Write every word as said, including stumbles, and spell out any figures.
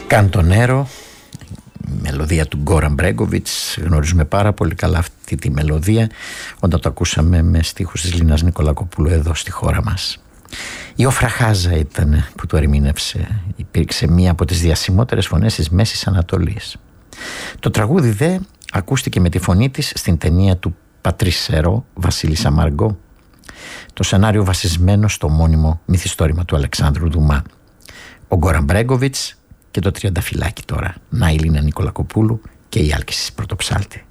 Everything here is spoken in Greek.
Καντονέρο, μελωδία του Γκόραν Μπρέγκοβιτς. Γνωρίζουμε πάρα πολύ καλά αυτή τη μελωδία όταν το ακούσαμε με στίχους της Λίνας Νικολακοπούλου εδώ στη χώρα μας. Η Οφραχάζα ήταν που το ερμήνευσε. Υπήρξε μία από τις διασημότερες φωνές της Μέσης Ανατολής. Το τραγούδι δε ακούστηκε με τη φωνή της στην ταινία του Πατρίσερο Βασίλισσα Μαργκό, το σενάριο βασισμένο στο μόνιμο μυθιστόρημα του Αλεξάνδρου Δουμά. Ο Γκόραν Μπρέγκοβιτς και το Τριανταφυλάκι τώρα. Να η Λίνα Νικολακοπούλου και η Άλκησης Πρωτοψάλτη.